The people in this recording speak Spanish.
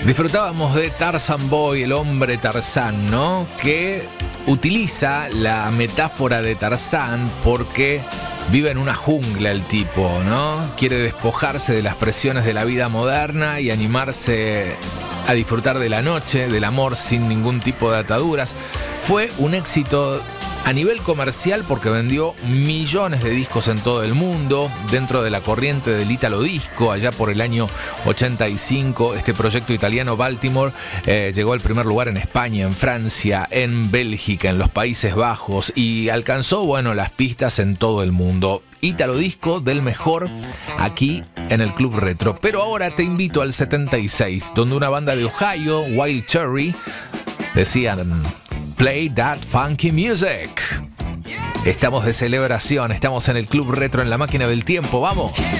Disfrutábamos de Tarzan Boy, el hombre Tarzán, ¿no? Que utiliza la metáfora de Tarzán porque vive en una jungla el tipo, ¿no? Quiere despojarse de las presiones de la vida moderna y animarse a disfrutar de la noche, del amor sin ningún tipo de ataduras. Fue un éxito a nivel comercial porque vendió millones de discos en todo el mundo, dentro de la corriente del Italo Disco. Allá por el año 85, este proyecto italiano Baltimore llegó al primer lugar en España, en Francia, en Bélgica, en los Países Bajos, y alcanzó, bueno, las pistas en todo el mundo. Italo Disco del mejor aquí en el Club Retro. Pero ahora te invito al 76, donde una banda de Ohio, Wild Cherry, decían: "Play that funky music". Estamos de celebración, estamos en el Club Retro, en la máquina del tiempo, ¡vamos!